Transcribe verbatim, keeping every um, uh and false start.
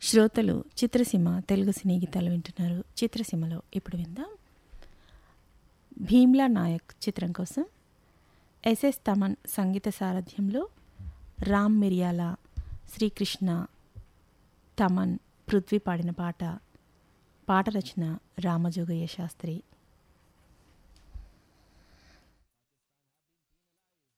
శ్రోతలు చిత్రసీమ తెలుగు సినీ గీతాలు వింటున్నారు. చిత్రసీమలో ఇప్పుడు విందాం భీమ్లా నాయక్ చిత్రం కోసం ఎస్ఎస్ తమన్ సంగీత సారథ్యంలో రామ్ మిరియాల, శ్రీకృష్ణ, తమన్, పృథ్వీ పాడిన పాట. పాట రచన రామజోగయ్య శాస్త్రి.